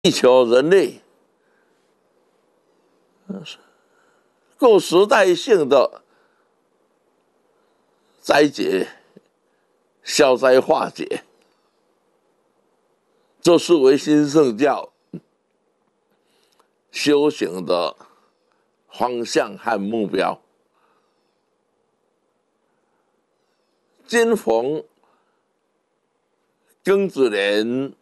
地球人类各时代性的灾劫、消灾化解，这是唯心圣教修行的方向和目标。今逢庚子年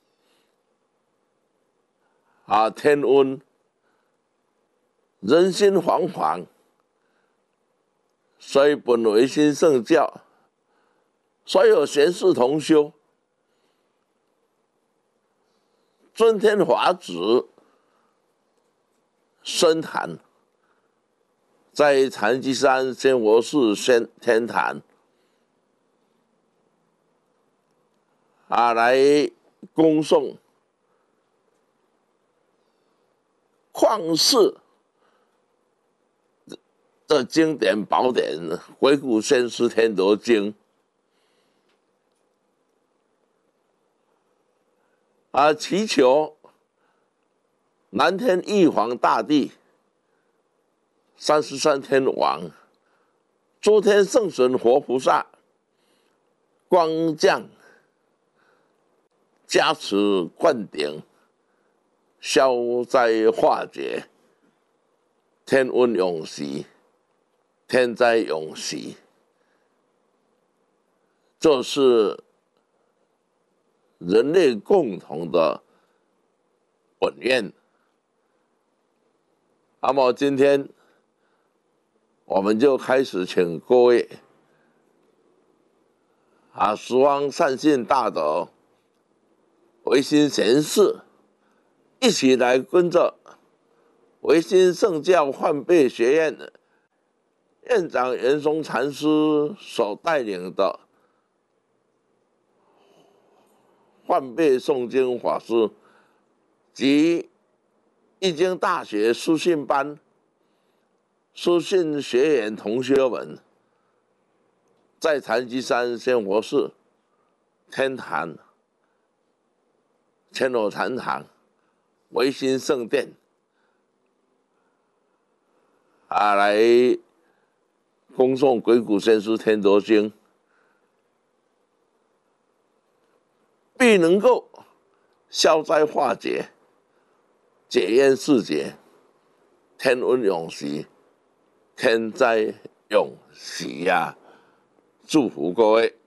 天温，人心惶惶，所以本唯心圣教所有贤士同修尊天法旨深坛，在禅机山仙佛寺天坛来恭送旷世的经典宝典《回古先师天德经》祈求南天玉皇大帝、33天王、诸天圣神活菩萨光降加持灌顶，消灾化解，天温永息，天灾永息。这是人类共同的本愿。那么今天我们就开始请各位十方善信大德、唯心贤士一起来跟着唯心圣教换辈学院院长圆松禅师所带领的换辈诵经法师及易经大学书信班书信学员同学们，在禅机山仙佛寺天坛千罗禅堂唯心圣殿来恭诵《鬼谷先师天德经》，必能够消灾化解、解冤释结、天温永息、天灾永息呀！祝福各位。